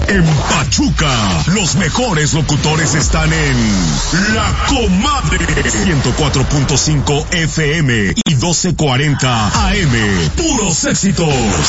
En Pachuca, los mejores locutores están en La Comadre. 104.5 FM y 1240 AM. Puros éxitos.